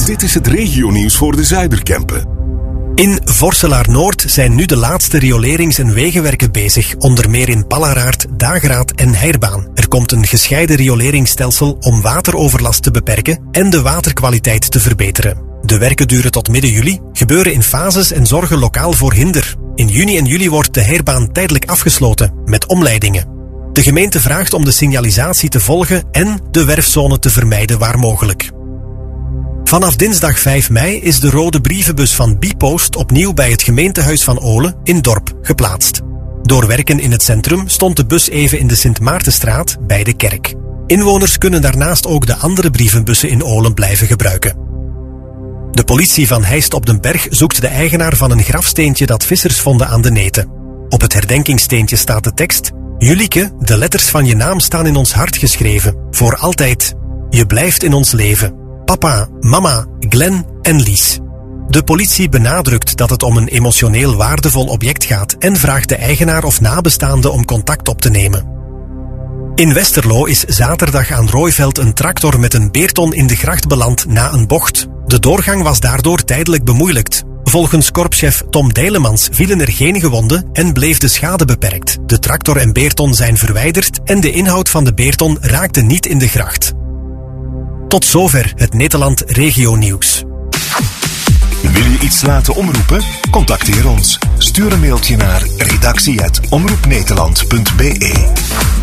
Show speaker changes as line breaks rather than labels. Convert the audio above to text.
Dit is het regionieuws voor de Zuiderkempen.
In Vorselaar-Noord zijn nu de laatste riolerings- en wegenwerken bezig, onder meer in Pallaraard, Dageraad en Heirbaan. Er komt een gescheiden rioleringsstelsel om wateroverlast te beperken en de waterkwaliteit te verbeteren. De werken duren tot midden juli, gebeuren in fases en zorgen lokaal voor hinder. In juni en juli wordt de Heirbaan tijdelijk afgesloten, met omleidingen. De gemeente vraagt om de signalisatie te volgen en de werfzone te vermijden waar mogelijk. Vanaf dinsdag 5 mei is de rode brievenbus van Bipost opnieuw bij het gemeentehuis van Olen in Dorp geplaatst. Door werken in het centrum stond de bus even in de Sint-Maartenstraat bij de kerk. Inwoners kunnen daarnaast ook de andere brievenbussen in Olen blijven gebruiken. De politie van Heist op den Berg zoekt de eigenaar van een grafsteentje dat vissers vonden aan de Neten. Op het herdenkingssteentje staat de tekst: Julieke, de letters van je naam staan in ons hart geschreven. Voor altijd. Je blijft in ons leven. Papa, mama, Glenn en Lies. De politie benadrukt dat het om een emotioneel waardevol object gaat en vraagt de eigenaar of nabestaanden om contact op te nemen. In Westerlo is zaterdag aan Rooiveld een tractor met een beerton in de gracht beland na een bocht. De doorgang was daardoor tijdelijk bemoeilijkt. Volgens korpschef Tom Dijlemans vielen er geen gewonden en bleef de schade beperkt. De tractor en beerton zijn verwijderd en de inhoud van de beerton raakte niet in de gracht. Tot zover het Nederland Regio Nieuws.
Wil je iets laten omroepen? Contacteer ons. Stuur een mailtje naar redactie@omroepnederland.be.